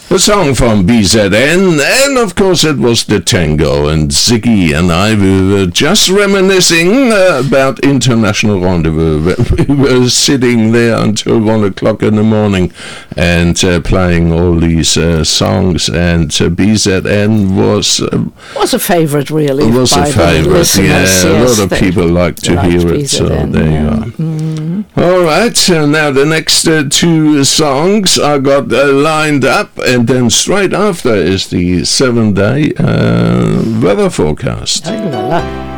A song from BZN, and of course it was the tango, and Ziggy and I, we were just reminiscing about International Rendezvous. We were sitting there until 1 o'clock in the morning and playing all these songs, and BZN was a favourite, really. It was a favourite, yeah. Yes, a lot of people like to hear it, so there you are. Mm-hmm. All right, so now the next two songs I got lined up, and then straight after is the 7-day weather forecast. Oh, la, la.